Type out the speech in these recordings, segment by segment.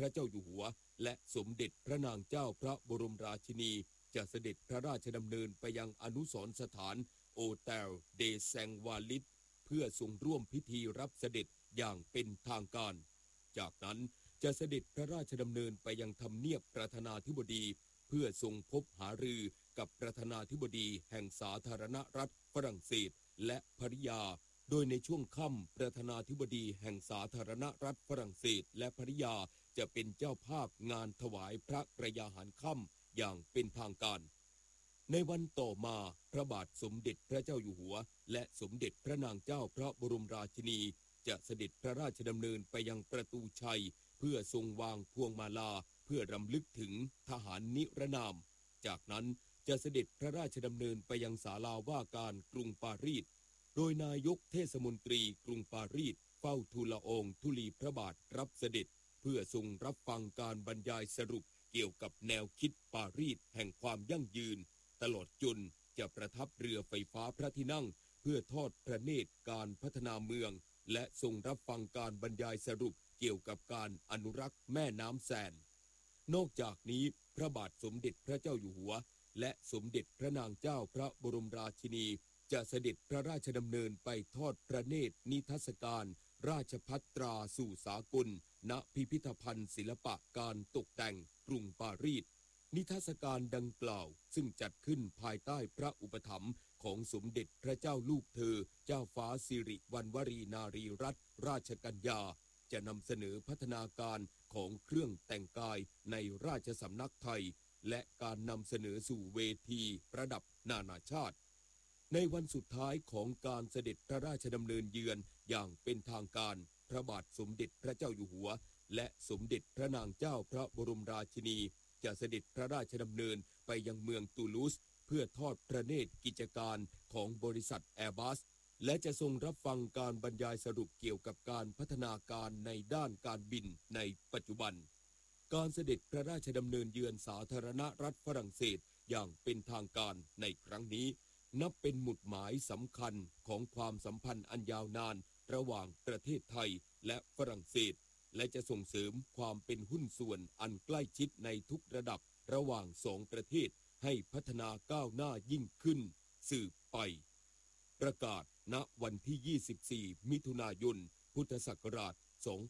ระเจ้าอยู่หัวและสมเด็จพระนางเจ้าพระบรมราชินีจะเสด็จพระราชดำเนินไปยังอนุสรณ์สถานโอเตลเดแซงวาลิดเพื่อทรงร่วมพิธีรับเสด็จอย่างเป็นทางการจากนั้นจะเสด็จพระราชดำเนินไปยังทำเนียบประธานาธิบดีเพื่อทรงพบหารือกับประธานาธิบดีแห่งสาธารณรัฐฝรั่งเศสและภริยาโดยในช่วงค่ำประธานาธิบดีแห่งสาธารณรัฐฝรั่งเศสและภริยาจะเป็นเจ้าภาพงานถวายพระกรยาหารค่ำอย่างเป็นทางการในวันต่อมาพระบาทสมเด็จพระเจ้าอยู่หัวและสมเด็จพระนางเจ้าพระบรมราชินีจะเสด็จพระราชดำเนินไปยังประตูชัยเพื่อทรงวางพวงมาลาเพื่อรำลึกถึงทหารนิรนามจากนั้นจะเสด็จพระราชดำเนินไปยังศาลาว่าการกรุงปารีสโดยนายกเทศมนตรีกรุงปารีสเฝ้าทูลละอองธุลีพระบาทรับเสด็จเพื่อทรงรับฟังการบรรยายสรุปเกี่ยวกับแนวคิดปารีสแห่งความยั่งยืนตลอดจนจะประทับเรือไฟฟ้าพระที่นั่งเพื่อทอดพระเนตรการพัฒนาเมืองและทรงรับฟังการบรรยายสรุปเกี่ยวกับการอนุรักษ์แม่น้ำแซนนอกจากนี้พระบาทสมเด็จพระเจ้าอยู่หัวและสมเด็จพระนางเจ้าพระบรมราชินีจะเสด็จพระราชดำเนินไปทอดพระเนตรนิทรรศการราชภัตราสู่สากลณพิพิธภัณฑ์ศิลปะการตกแต่งกรุงปารีสนิทรรศการดังกล่าวซึ่งจัดขึ้นภายใต้พระอุปถัมภ์ของสมเด็จพระเจ้าลูกเธอเจ้าฟ้าสิริวัณวรีนารีรัตนราชกัญญาจะนำเสนอพัฒนาการของเครื่องแต่งกายในราชสำนักไทยและการนำเสนอสู่เวทีระดับนานาชาติในวันสุดท้ายของการเสด็จพระราชดำเนินเยือนอย่างเป็นทางการพระบาทสมเด็จพระเจ้าอยู่หัวและสมเด็จพระนางเจ้าพระบรมราชินีจะเสด็จพระราชดำเนินไปยังเมืองตูลูสเพื่อทอดพระเนตรกิจการของบริษัทแอร์บัสและจะทรงรับฟังการบรรยายสรุปเกี่ยวกับการพัฒนาการในด้านการบินในปัจจุบันการเสด็จพระราชดำเนินเยือนสาธารณรัฐฝรั่งเศสอย่างเป็นทางการในครั้งนี้นับเป็นหมุดหมายสำคัญของความสัมพันธ์อันยาวนานระหว่างประเทศไทยและฝรั่งเศสและจะส่งเสริมความเป็นหุ้นส่วนอันใกล้ชิดในทุกระดับระหว่างสองประเทศให้พัฒนาก้าวหน้ายิ่งขึ้นสืบไปประกาศณวันที่ 24 มิถุนายน พุทธศักราช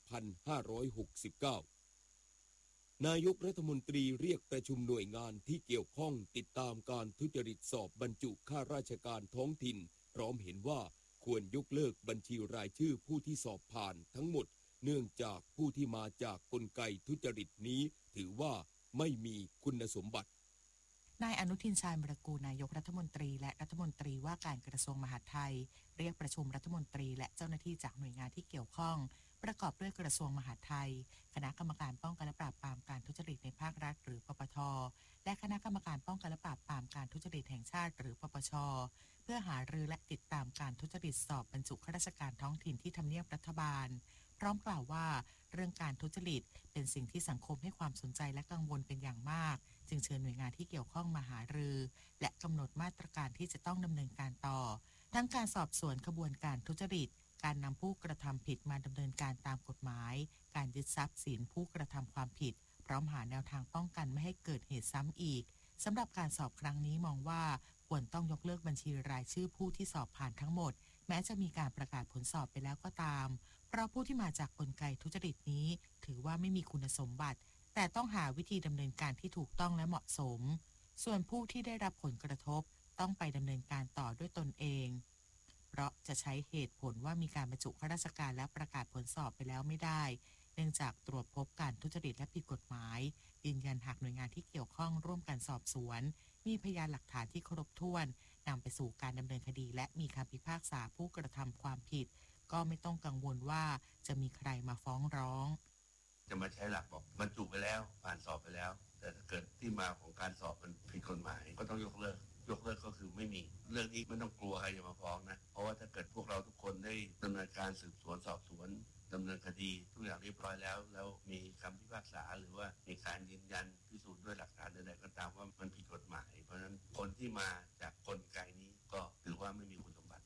2569 นายกรัฐมนตรีเรียกประชุมหน่วยงานที่เกี่ยวข้องติดตามการทุจริตสอบบรรจุข้าราชการท้องถิ่นพร้อมเห็นว่าควรยกเลิกบัญชีรายชื่อผู้ที่สอบผ่านทั้งหมดเนื่องจากผู้ที่มาจากกลไกทุจริตนี้ถือว่าไม่มีคุณสมบัตินายอนุทินชาญวิรากูลนายกรัฐมนตรีและรัฐมนตรีว่าการกระทรวงมหาดไทยเรียกประชุมรัฐมนตรีและเจ้าหน้าที่จากหน่วยงานที่เกี่ยวข้องประกอบด้วยกระทรวงมหาดไทยคณะกรรมการป้องกันและปราบปรามการทุจริตในภาครัฐหรือปปท.และคณะกรรมการป้องกันและปราบปรามการทุจริตแห่งชาติหรือปปช.เพื่อหารือและติดตามการทุจริตสอบบรรจุข้าราชการท้องถิ่นที่ทำเนียบรัฐบาลพร้อมกล่าวว่าเรื่องการทุจริตเป็นสิ่งที่สังคมให้ความสนใจและกังวลเป็นอย่างมากจึงเชิญหน่วยงานที่เกี่ยวข้องมาหารือและกำหนดมาตรการที่จะต้องดำเนินการต่อทั้งการสอบสวนขบวนการทุจริตการนำผู้กระทำผิดมาดำเนินการตามกฎหมายการยึดทรัพย์สินผู้กระทำความผิดพร้อมหาแนวทางป้องกันไม่ให้เกิดเหตุซ้ำอีกสำหรับการสอบครั้งนี้มองว่าควรต้องยกเลิกบัญชีรายชื่อผู้ที่สอบผ่านทั้งหมดแม้จะมีการประกาศผลสอบไปแล้วก็ตามเพราะผู้ที่มาจากกลไกทุจริตนี้ถือว่าไม่มีคุณสมบัติแต่ต้องหาวิธีดำเนินการที่ถูกต้องและเหมาะสมส่วนผู้ที่ได้รับผลกระทบต้องไปดำเนินการต่อด้วยตนเองเพราะจะใช้เหตุผลว่ามีการบรรจุข้าราชการและประกาศผลสอบไปแล้วไม่ได้เนื่องจากตรวจพบการทุจริตและผิดกฎหมายยืนยันหากหน่วยงานที่เกี่ยวข้องร่วมกันสอบสวนมีพยานหลักฐานที่ครบถ้วนนำไปสู่การดำเนินคดีและมีคำพิพากษาผู้กระทำความผิดก็ไม่ต้องกังวลว่าจะมีใครมาฟ้องร้องจะมาใช้หลักบอกบรรจุไปแล้วผ่านสอบไปแล้วแต่ถ้าเกิดที่มาของการสอบมันผิดกฎหมายก็ต้องยกเลิกก็คือไม่มีเรื่องนี้ไม่ต้องกลัวใครจะมาฟ้องนะเพราะว่าถ้าเกิดพวกเราทุกคนได้ดำเนินการสืบสวนสอบสวนดำเนินคดีทุกอย่างเรียบร้อยแล้วมีคำพิพากษาหรือว่ามีการยืนยันพิสูจน์ด้วยหลักฐานใดๆก็ตามว่ามันผิดกฎหมายเพราะฉะนั้นคนที่มาจากกลไกนี้ก็ถือว่าไม่มีคุณสมบัติ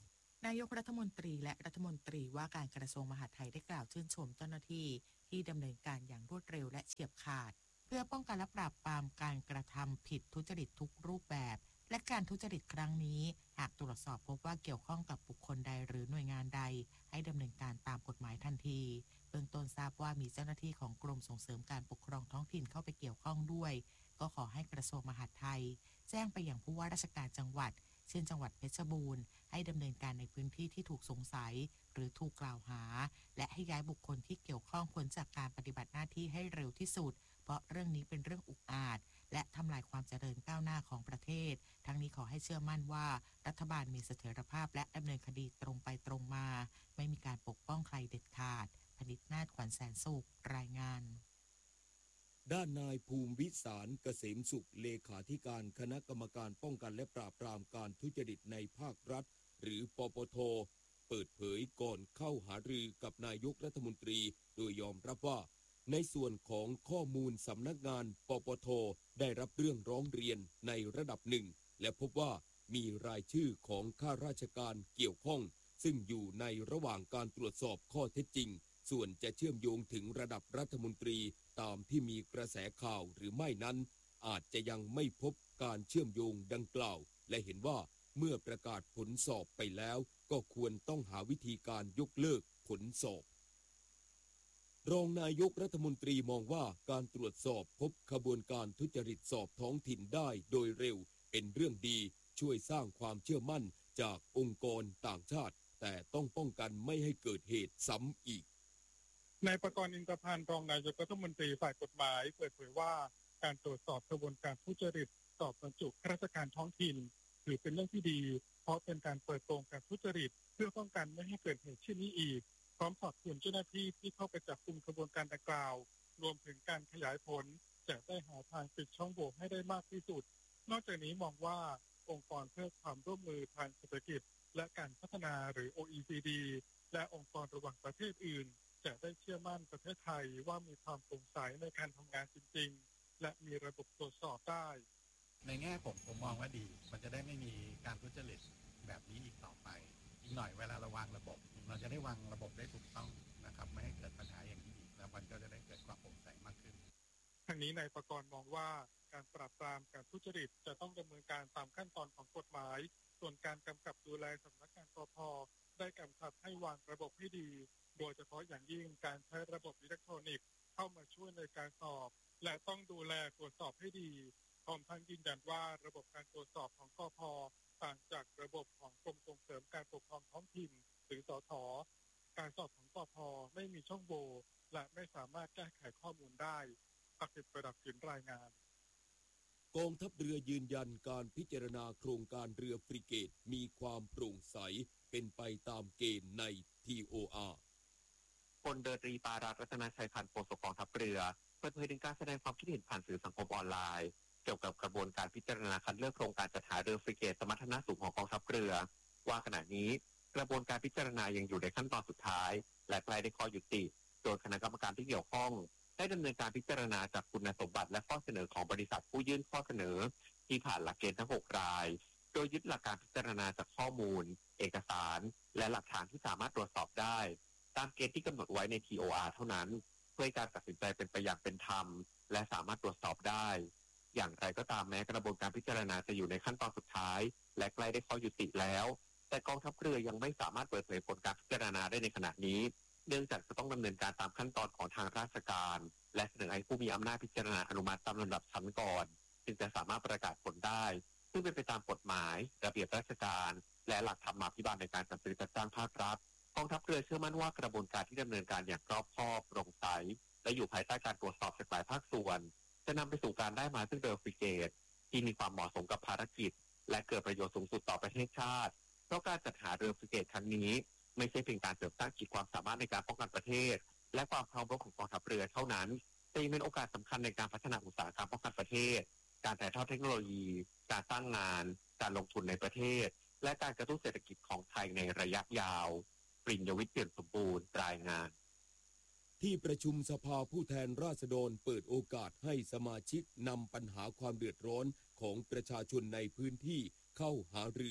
นายกรัฐมนตรีและรัฐมนตรีว่าการกระทรวงมหาดไทยได้กล่าวชื่นชมเจ้าหน้าที่ที่ดำเนินการอย่างรวดเร็วและเฉียบขาดเพื่อป้องกันและปราบปรามการกระทำผิดทุจริตทุกรูปแบบและการทุจริตครั้งนี้หากตรวจสอบพบว่าเกี่ยวข้องกับบุคคลใดหรือหน่วยงานใดให้ดำเนินการตามกฎหมายทันทีเบื้องต้นทราบว่ามีเจ้าหน้าที่ของกรมส่งเสริมการปกครองท้องถิ่นเข้าไปเกี่ยวข้องด้วยก็ขอให้กระทรวงมหาดไทยแจ้งไปยังผู้ว่าราชการจังหวัดเช่นจังหวัดเพชรบูรณ์ให้ดำเนินการในพื้นที่ที่ถูกสงสัยหรือถูกกล่าวหาและให้ย้ายบุคคลที่เกี่ยวข้องพ้นจากการปฏิบัติหน้าที่ให้เร็วที่สุดเพราะเรื่องนี้เป็นเรื่องอุกอาจและทำลายความเจริญก้าวหน้าของประเทศทั้งนี้ขอให้เชื่อมั่นว่ารัฐบาลมีเสถียรภาพและดำเนินคดีตรงไปตรงมาไม่มีการปกป้องใครเด็ดขาดพนิษฐ์นาถ ขวัญแสนสุขรายงานด้านนายภูมิวิสารเกษมสุขเลขาธิการคณะกรรมการป้องกันและปราบปรามการทุจริตในภาครัฐหรือปปท.เปิดเผยก่อนเข้าหารือกับนายกรัฐมนตรีโดยยอมรับว่าในส่วนของข้อมูลสำนักงานปปท.ได้รับเรื่องร้องเรียนในระดับหนึ่งและพบว่ามีรายชื่อของข้าราชการเกี่ยวข้องซึ่งอยู่ในระหว่างการตรวจสอบข้อเท็จจริงส่วนจะเชื่อมโยงถึงระดับรัฐมนตรีตามที่มีกระแสข่าวหรือไม่นั้นอาจจะยังไม่พบการเชื่อมโยงดังกล่าวและเห็นว่าเมื่อประกาศผลสอบไปแล้วก็ควรต้องหาวิธีการยกเลิกผลสอบรองนายกรัฐมนตรีมองว่าการตรวจสอบพบขบวนการทุจริตสอบท้องถิ่นได้โดยเร็วเป็นเรื่องดีช่วยสร้างความเชื่อมั่นจากองค์กรต่างชาติแต่ต้องป้องกันไม่ให้เกิดเหตุซ้ำอีกนายประกรณ์ อินทรพันธ์รองนายกรัฐมนตรีฝ่ายกฎหมายเปิดเผยว่าการตรวจสอบกระบวนการทุจริตสอบบรรจุข้าราชการท้องถิ่นถือเป็นเรื่องที่ดีเพราะเป็นการเปิดโปงการทุจริตเพื่อป้องกันไม่ให้เกิดเหตุเช่นนี้อีกพร้อมสอบสวนเจ้าหน้าที่ที่เข้าไปจับกุมกระบวนการดังกล่าวรวมถึงการขยายผลจะได้หาทางปิดช่องโหว่ให้ได้มากที่สุดนอกจากนี้มองว่าองค์กรเพื่อความร่วมมือทางเศรษฐกิจและการพัฒนาหรือ OECD และองค์กรระหว่างประเทศอื่นจะได้เชื่อมั่นประเทศไทยว่ามีความโปร่งใสในการทำงานจริงๆและมีระบบตรวจสอบได้ในแง่ผมมองว่าดีมันจะได้ไม่มีการทุจริตแบบนี้อีกต่อไปอีกหน่อยเวลาเราวางระบบเราจะได้วางระบบได้ถูกต้องนะครับไม่ให้เกิดปัญหาอย่างนี้อีกแล้วมันก็จะได้เกิดความโปร่งใสมากขึ้นทั้งนี้นายประกรณ์มองว่าการปราบปรามการทุจริตจะต้องดำเนินการตามขั้นตอนของกฎหมายส่วนการกำกับดูแลสำนักงานปปท.ได้กำชับให้วางระบบให้ดีโดยเฉพาะอย่างยิ่งการใช้ระบบอิเล็กทรอนิกส์เข้ามาช่วยในการสอบและต้องดูแลตรวจสอบให้ดีพร้อมทั้งยืนยันว่าระบบการตรวจสอบของกพ.ต่างจากระบบของกรมส่งเสริมการปกครองท้องถิ่นหรือสท.การสอบของกพ.ไม่มีช่องโหว่และไม่สามารถแก้ไขข้อมูลได้ศักดิ์สิทธิ์ ประดับสินรายงานกองทัพเรือยืนยันการพิจารณาโครงการเรือฟริเกตมีความโปร่งใสเป็นไปตามเกณฑ์ใน TOR พลเรือตรีปารัตน์ รัตนชัยพันธ์โฆษกกองทัพเรือเปิดเผยถึงการแสดงความคิดเห็นผ่านสื่อสังคมออนไลน์เกี่ยวกับกระบวนการพิจารณาคัดเลือกโครงการจัดหาเรือฟริเกตสมรรถนะสูงของกองทัพเรือว่าขณะนี้กระบวนการพิจารณายังอยู่ในขั้นตอนสุดท้ายและใกล้ได้ข้อยุติโดยคณะกรรมการที่เกี่ยวข้องได้ดำเนินการพิจารณาจากคุณสมบัติและข้อเสนอของบริษัทผู้ยื่นข้อเสนอที่ผ่านหลักเกณฑ์ทั้ง6รายโดยยึดหลักการพิจารณาจากข้อมูลเอกสารและหลักฐานที่สามารถตรวจสอบได้ตามเกณฑ์ที่กำหนดไว้ใน TOR เท่านั้นเพื่อให้การตัดสินใจเป็นไปอย่างเป็นธรรมและสามารถตรวจสอบได้อย่างไรก็ตามแม้กระบวนการพิจารณาจะอยู่ในขั้นตอนสุดท้ายและใกล้ได้ข้อยุติแล้วแต่กองทัพเรือยังไม่สามารถเปิดเผยผลการพิจารณาได้ในขณะนี้เนื่องจากจะต้องดำเนินการตามขั้นตอนของทางราชการและเสนอให้ผู้มีอำนาจพิจารณาอนุมัติตามลำดับชั้นก่อนจึงจะสามารถประกาศผลได้ซึ่งเป็นไปตามกฎหมายระเบียบราชการและหลักธรรมาภิบาลในการจัดซื้อจัดจ้างภาครัฐกองทัพเรือเชื่อมั่นว่ากระบวนการที่ดำเนินการอย่างรอบคอบโปร่งใสและอยู่ภายใต้การตรวจสอบจากหลายภาคส่วนจะนำไปสู่การได้มาซึ่งเรือฟริเกตที่มีความเหมาะสมกับภารกิจและเกิดประโยชน์สูงสุดต่อประเทศชาติเพราะการจัดหาเรือฟริเกตครั้งนี้ไม่ใช่เพียงการเสริมสร้างขีดความสามารถในการป้องกันประเทศและความพร้อมรบของกองทัพเรือเท่านั้นแต่ยังเป็นโอกาสสำคัญในการพัฒนาอุตสาหกรรมป้องกันประเทศการถ่ายทอดเทคโนโลยีการสร้างงานการลงทุนในประเทศและการกระตุ้นเศรษฐกิจของไทยในระยะยาวปริญญวิทย์ เปี่ยมสมบูรณ์รายงานที่ประชุมสภาผู้แทนราษฎรเปิดโอกาสให้สมาชิกนำปัญหาความเดือดร้อนของประชาชนในพื้นที่เข้าหารือ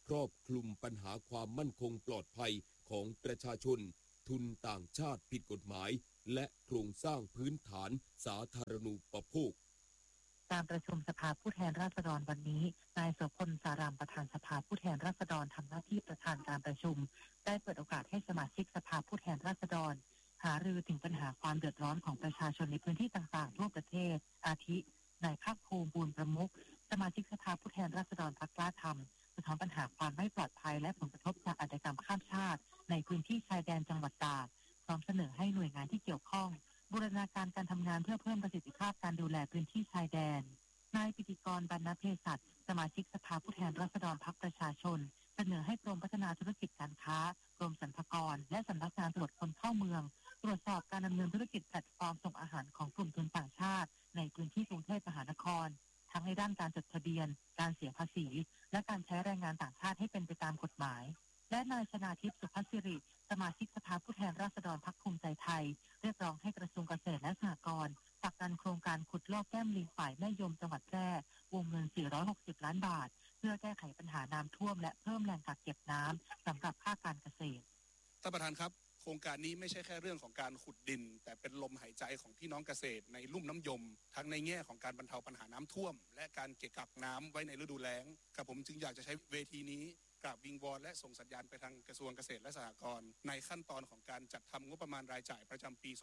ครอบคลุมปัญหาความมั่นคงปลอดภัยของประชาชนทุนต่างชาติผิดกฎหมายและโครงสร้างพื้นฐานสาธารณูปโภคการประชุมสภาผู้แทนราษฎรวันนี้นายโสพลสารามประธานสภาผู้แทนราษฎรทำหน้าที่ประธานการประชุมได้เปิดโอกาสให้สมาชิกสภาผู้แทนราษฎรหารือถึงปัญหาความเดือดร้อนของประชาชนในพื้นที่ต่างๆทั่วประเทศอาทินายภาคภูมิบูรณ์ประมุขสมาชิกสภาผู้แทนราษฎรพรรคกล้าธรรมสะท้อนปัญหาความไม่ปลอดภัยและผลกระทบจากอาชญากรรมข้ามชาติในพื้นที่ชายแดนจังหวัดตากพร้อมเสนอให้หน่วยงานที่เกี่ยวข้องบูรณาการการทำงานเพื่อเพิ่มประสิทธิภาพการดูแลพื้นที่ชายแดนนายปิติกรบรรณเภสัชสมาชิกสภาผู้แทนราษฎรพรรคประชาชนเสนอให้กรมพัฒนาธุรกิจการค้ากรมสรรพากรและสำนักงานตรวจคนเข้าเมืองตรวจสอบการดำเนินธุรกิจแพลตฟอร์มส่งอาหารของกลุ่มทุนต่างชาติในพื้นที่กรุงเทพมหานครทั้งในด้านการจดทะเบียนการเสียภาษีและการใช้แรงงานต่างชาติให้เป็นไปตามกฎหมายและนายชนาทิพย์สุภศิริสมาชิกสภาผู้แทนราษฎรพรรคภูมิใจไทยเรียกร้องให้กระทรวงเกษตรและสหกรณ์ผลักดันโครงการขุดลอกแก้มลิงฝ่ายแม่ยมจังหวัดแพร่วงเงิน460ล้านบาทเพื่อแก้ไขปัญหาน้ำท่วมและเพิ่มแหล่งกักเก็บน้ำสำหรับภาคการเกษตรท่านประธานครับโครงการนี้ไม่ใช่แค่เรื่องของการขุดดินแต่เป็นลมหายใจของพี่น้องเกษตรในลุ่มน้ำยมทั้งในแง่ของการบรรเทาปัญหาน้ำท่วมและการเก็บกักน้ำไว้ในฤดูแล้งครับผมจึงอยากจะใช้เวทีนี้กราบวิงวอนและส่งสัญญาณไปทางกระทรวงเกษตรและสหกรณ์ในขั้นตอนของการจัดทำงบประมาณรายจ่ายประจำปี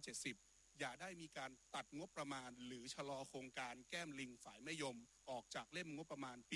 2570 อย่าได้มีการตัดงบประมาณหรือชะลอโครงการแก้มลิงฝ่ายแม่ยมออกจากเล่มงบประมาณปี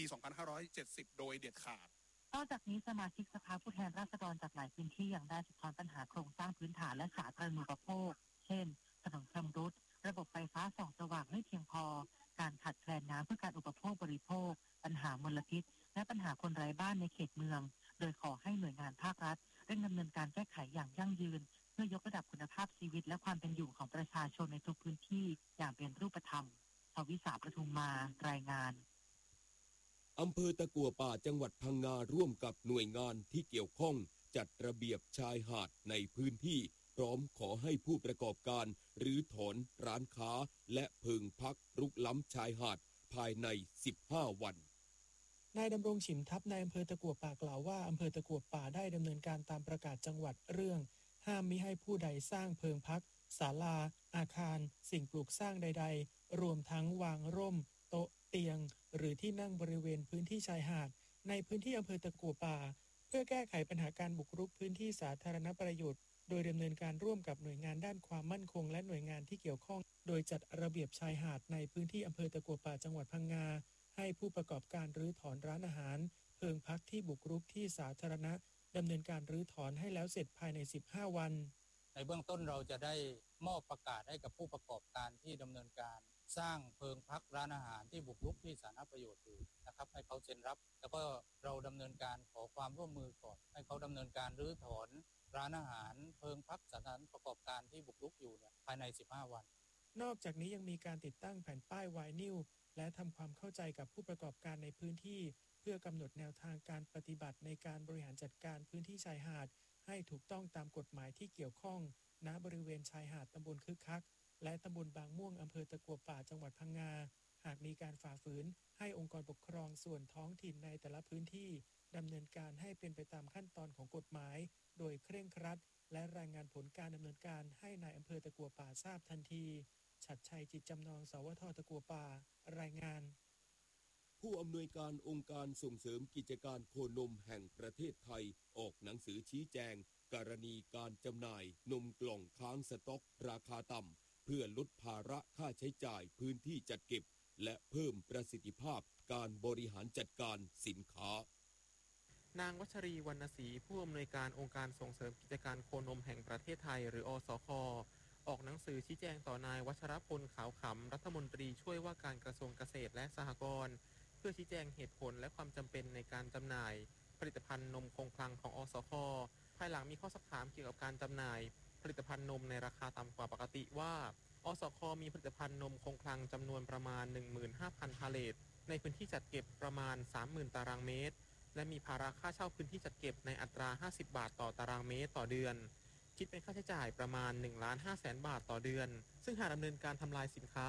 2570 โดยเด็ดขาดนอกจากนี้สมาชิกสภาผู้แทนราษฎรจากหลายพื้นที่ยังได้สะท้อนปัญหาโครงสร้างพื้นฐานและสาธารณูปโภคเช่นถนนชำรุดระบบไฟฟ้าส่องสว่างไม่เพียงพอการขาดแคลนน้ำเพื่อการอุปโภคบริโภคปัญหามลพิษและปัญหาคนไร้บ้านในเขตเมืองโดยขอให้หน่วยงานภาครัฐเร่งดำเนินการแก้ไขอย่างยั่งยืนเพื่อยกระดับคุณภาพชีวิตและความเป็นอยู่ของประชาชนในทุกพื้นที่อย่างเป็นรูปธรรมทวิสาปทุมมารายงานอำเภอตะกั่วป่าจังหวัดพังงาร่วมกับหน่วยงานที่เกี่ยวข้องจัดระเบียบชายหาดในพื้นที่พร้อมขอให้ผู้ประกอบการรื้อถอนร้านค้าและเพิงพักรุกล้ำชายหาดภายใน15วันนายดำรงฉิมทัพนายอำเภอตะกั่วป่ากล่าวว่าอำเภอตะกั่วป่าได้ดำเนินการตามประกาศจังหวัดเรื่องห้ามมิให้ผู้ใดสร้างเพิงพักศาลาอาคารสิ่งปลูกสร้างใดๆรวมทั้งวางร่มโต๊ะเตียงหรือที่นั่งบริเวณพื้นที่ชายหาดในพื้นที่อำเภอตะกั่วป่าเพื่อแก้ไขปัญหาการบุกรุกพื้นที่สาธารณประโยชน์โดยดำเนินการร่วมกับหน่วยงานด้านความมั่นคงและหน่วยงานที่เกี่ยวข้องโดยจัดระเบียบชายหาดในพื้นที่อำเภอตะกั่วป่าจังหวัดพังงาให้ผู้ประกอบการรื้อถอนร้านอาหารเพิงพักที่บุกรุกที่สาธารณะดำเนินการรื้อถอนให้แล้วเสร็จภายใน15วันในเบื้องต้นเราจะได้มอบประกาศให้กับผู้ประกอบการที่ดำเนินการสร้างเพิงพักร้านอาหารที่บุกรุกที่สาธารณประโยชน์อยู่นะครับให้เขาเซ็นรับแล้วก็เราดำเนินการขอความร่วมมือก่อนให้เขาดำเนินการรื้อถอนร้านอาหารเพิงพักสถานประกอบการที่บุกรุกอยู่ภายใน15วันนอกจากนี้ยังมีการติดตั้งแผ่นป้ายไวนิลและทำความเข้าใจกับผู้ประกอบการในพื้นที่เพื่อกำหนดแนวทางการปฏิบัติในการบริหารจัดการพื้นที่ชายหาดให้ถูกต้องตามกฎหมายที่เกี่ยวข้องณบริเวณชายหาดตำบลคึกคักและตำบลบางม่วงอำเภอตะกั่วป่าจังหวัดพังงาหากมีการฝ่าฝืนให้องค์กรปกครองส่วนท้องถิ่นในแต่ละพื้นที่ดำเนินการให้เป็นไปตามขั้นตอนของกฎหมายโดยเคร่งครัดและรายงานผลการดำเนินการให้นายอำเภอตะกั่วป่าทราบทันทีฉัตรชัยจิตจำนองสวท.ตะกั่วป่ารายงานผู้อำนวยการองค์การส่งเสริมกิจการโคนมแห่งประเทศไทยออกหนังสือชี้แจงกรณีการจำหน่ายนมกล่องค้างสต็อกราคาต่ำเพื่อลดภาระค่าใช้จ่ายพื้นที่จัดเก็บและเพิ่มประสิทธิภาพการบริหารจัดการสินค้านางวัชรีวรรณศรีผู้อำนวยการองค์การส่งเสริมกิจการโคนมแห่งประเทศไทยหรืออสค.ออกหนังสือชี้แจงต่อนายวัชรพลขาวขำรัฐมนตรีช่วยว่าการกระทรวงเกษตรและสหกรณ์เพื่อชี้แจงเหตุผลและความจำเป็นในการจำหน่ายผลิตภัณฑ์นมคงคลังของอสค.ภายหลังมีข้อสักถามเกี่ยวกับการจำหน่ายผลิตภัณฑ์นมในราคาต่ำกว่าปกติว่าอสค.มีผลิตภัณฑ์นมคงคลังจำนวนประมาณ 15,000 พาเลทในพื้นที่จัดเก็บประมาณ 30,000 ตารางเมตรและมีภาระค่าเช่าพื้นที่จัดเก็บในอัตรา50 บาทต่อตารางเมตรต่อเดือนคิดเป็นค่าใช้จ่ายประมาณ 1,500,000 บาทต่อเดือนซึ่งหากดำเนินการทำลายสินค้า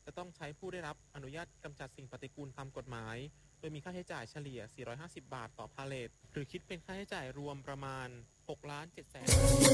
จะต้องใช้ผู้ได้รับอนุญาตกำจัดสิ่งปฏิกูลตามกฎหมายโดยมีค่าใช้จ่ายเฉลี่ย450 บาทต่อพาเลทหรือคิดเป็นค่าใช้จ่ายรวมประมาณ6,700,000